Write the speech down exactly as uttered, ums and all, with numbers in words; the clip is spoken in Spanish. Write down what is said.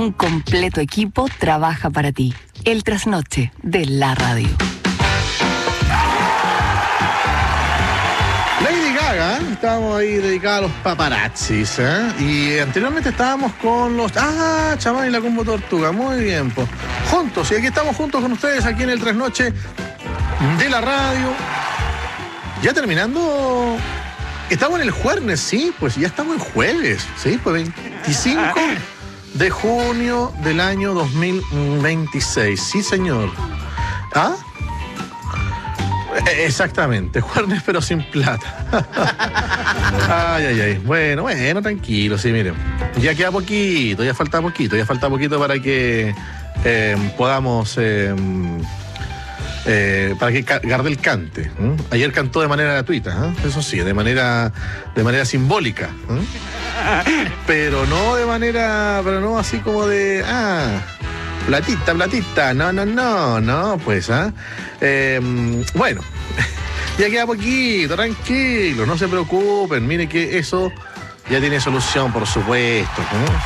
Un completo equipo trabaja para ti. El trasnoche de la radio. Lady Gaga, estábamos ahí dedicados a los paparazzis, ¿eh? Y anteriormente estábamos con los... Ah, Chamán y la Combo Tortuga, muy bien, pues. Juntos, y aquí estamos juntos con ustedes, aquí en el trasnoche de la radio. Ya terminando... Estamos en el jueves, sí, pues ya estamos en jueves, sí, pues veinticinco de junio del año dos mil veintiséis, sí señor. ¿Ah? Exactamente, jueves pero sin plata. Ay, ay, ay. Bueno, bueno, tranquilo, sí, miren. Ya queda poquito, ya falta poquito, ya falta poquito para que eh, podamos... Eh, Eh, para que Gardel cante. ¿eh? Ayer cantó de manera gratuita, ¿eh? Eso sí, de manera de manera simbólica, ¿eh? pero no de manera, pero no así como de ah, platita, platita, no, no, no, no, pues, ¿ah? ¿eh? Eh, bueno, ya queda poquito, tranquilo, no se preocupen, mire que eso ya tiene solución, por supuesto, ¿eh?